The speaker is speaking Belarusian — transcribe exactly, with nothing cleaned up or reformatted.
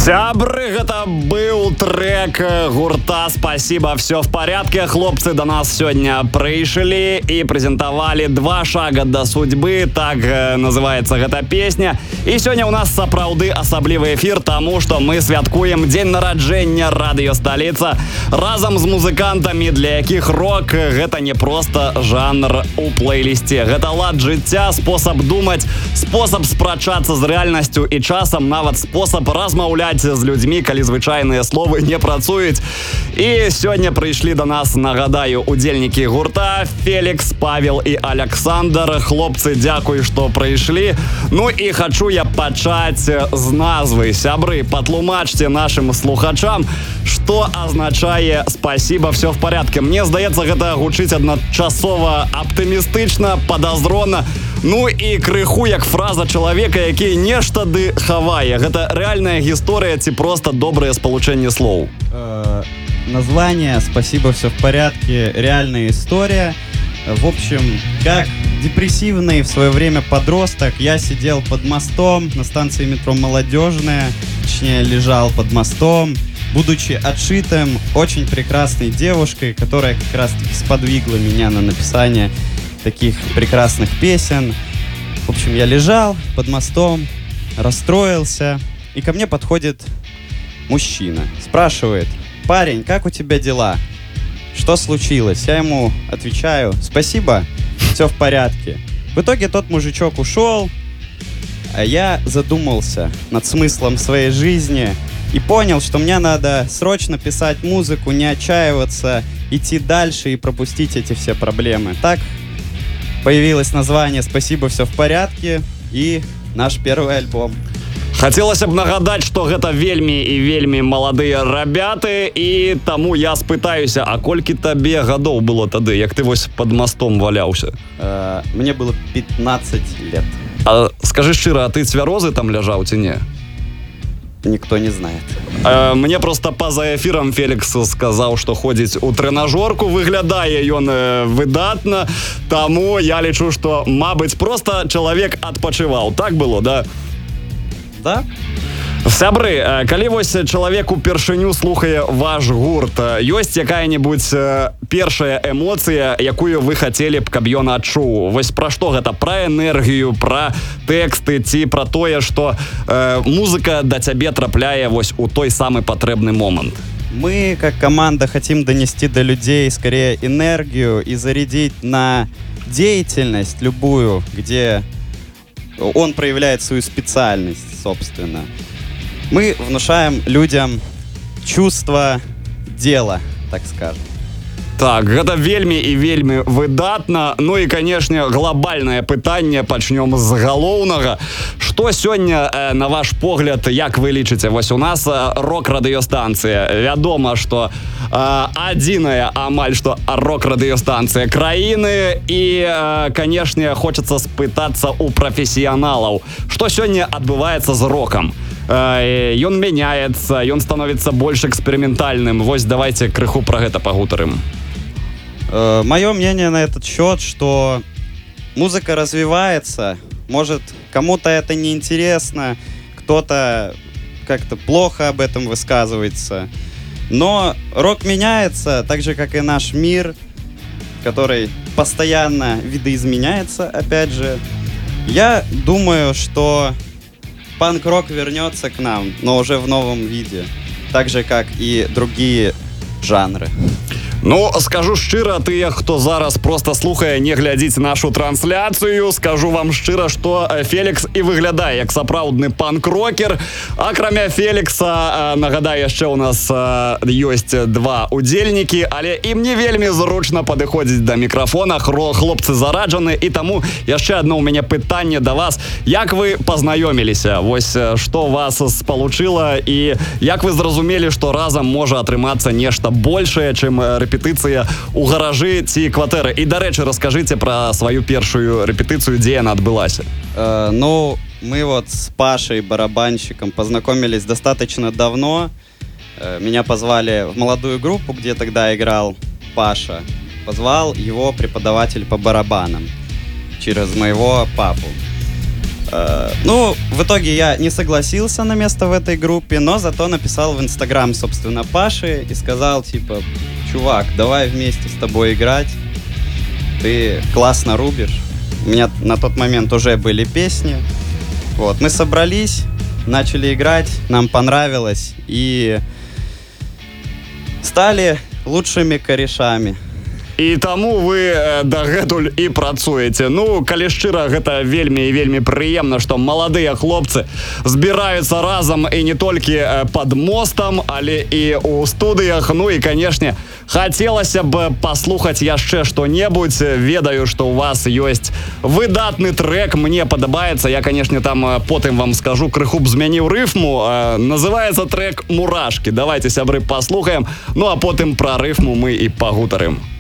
Сябры, гэта быў трек гурта «Спасибо, все в порядке». Хлопцы до нас сегодня прыйшлі и презентовали «Два шага до судьбы», так называется эта песня. И сегодня у нас сапраўды асаблівы эфир, тому что мы святкуем день нараджэння радыё «Столица» разом с музыкантами, для якіх рок гэта не просто жанр у плейлисте. Гэта лад жыцця, способ думать, способ спрачацца з рэальнасцю и часам нават способ размаўляць з людзьмі, калі звычайныя словы не працуюць. І сёння прыйшлі до нас, нагадаю, удзельнікі гурта Фелікс, Павел і Александр. Хлопцы, дзякуй, што прыйшлі. Ну і хачу я пачаць з назвы. Сябры, патлумачце нашим слухачам, што азначае «Спасибо, все в порядке». Мне здаецца, гэта гучыць адначасова аптымістычна, падазрона, ну і крыху як фраза чалавека, які нешта ды хавае. Гэта рэальная гісторыя ці просто добрае спалучэнне слоў? Э, название «Спасибо, все в порядке» — реальная история. В общем, как депрессивный в свое время подросток, я сидел под мостом на станции метро «Молодежная», точнее, лежал под мостом, будучи отшитым очень прекрасной девушкой, которая как раз-таки сподвигла меня на написание таких прекрасных песен. В общем, я лежал под мостом, расстроился, и ко мне подходит мужчина, спрашивает: «Парень, как у тебя дела? Что случилось?» Я ему отвечаю: «Спасибо, все в порядке». В итоге тот мужичок ушел, а я задумался над смыслом своей жизни и понял, что мне надо срочно писать музыку, не отчаиваться, идти дальше и пропустить эти все проблемы. Так появилось название «Спасибо, все в порядке» и наш первый альбом. Хацелася б нагадаць, што гэта вельмі і вельмі маладыя рабяты, і таму я спытаюся, а колькі табе гадоў было тады, як ты вось под мостом валяўся? Э, мне было пятнадцать лет. А скажи шчыра, а ты цвярозы там ляжаў ці не? Никто не знает. Э, мне просто па-за эфірам Фелікс сказаў, што ходзіць у трэнажорку, выглядае ён э, выдатна, таму я лічу, што, мабыць, просто чалавек адпачываў. Так было, да? Да? Сябры, калі вось чалавек упершыню слухае ваш гурт, ёсць якая-небудзь першая эмоцыя, якую вы хацелі б, каб ён адчуў? Вось пра што гэта? Пра энергію, пра тэксты ці пра тое, што э, музыка да цябе трапляе вось у той самы патрэбны момант? Мы, как команда, хотим донести до людей скорее энергию и зарядить на деятельность любую, где он проявляет свою специальность, собственно. Мы внушаем людям чувство дела, так скажем. Так, гэта вельмі і вельмі выдатна. Ну і, канешне, глобальнае пытанне, пачнём з галоўнага. Што сёння, э, на ваш погляд, як вы лічыце? Вось у нас э, рок-радыёстанцыя. Вядома, што э, адзіная амаль што рок-радыёстанцыя краіны. І, э, канешне, хочацца спытацца у прафесіяналаў. Што сёння адбываецца з рокам? Э, ён мяняецца, ён становіцца больш эксперыментальным. Вось давайте крыху пра гэта пагутарым. Э, Мое мнение на этот счет, что музыка развивается. Может, кому-то это неинтересно, кто-то как-то плохо об этом высказывается. Но рок меняется, так же, как и наш мир, который постоянно видоизменяется, опять же. Я думаю, что панк-рок вернется к нам, но уже в новом виде. Так же, как и другие жанры. Ну, скажу шчыра, тыя, хто зараз просто слухае, не глядзіць нашу трансляцыю, скажу вам шчыра, што Фелікс і выглядае як сапраўдны панк-рокер. Акрамя Фелікса, нагадаю, яшчэ у нас ёсць два удзельнікі, але ім не вельмі зручна падыходзіць да мікрафона, хлопцы зараджаны, і таму яшчэ адно ў мяне пытанне да вас. Як вы пазнаёміліся? Вось што вас спалучыла, і як вы зразумелі, што разам можа атрымацца нешта большае, чым рэпетыцыя рэпетыцыя у гаражы ці кватэры? І, дарэчы, раскажыце пра сваю першую рэпетыцыю, дзе яна адбылася. Э, ну, мы вот с Пашей, барабанщиком, познакомились достаточно давно. Э, меня позвали в молодую группу, где тогда играл Паша. Позвал его преподаватель по барабанам через моего папу. Э, ну, в итоге я не согласился на место в этой группе, но зато написал в Инстаграм, собственно, Паше и сказал, типа, чувак, давай вместе с тобой играть, ты классно рубишь. У меня на тот момент уже были песни. Вот, мы собрались, начали играть, нам понравилось и стали лучшими корешами. І таму вы э, дагэтуль і працуеце. Ну, калі шчыра, гэта вельмі і вельмі прыемна, што маладыя хлопцы збіраюцца разам і не толькі э, пад мостам, але і ў студыях. Ну і, канешне, хацелася б паслухаць яшчэ што-небудзь. Ведаю, што ў вас ёсць выдатны трэк, мне падабаецца. Я, канешне, там э, потым вам скажу, крыху б змяніў рыфму. Э, называецца трэк «Мурашкі». Давайте, сябры, паслухаем. Ну, а потым пра рыфму мы і пагутарым.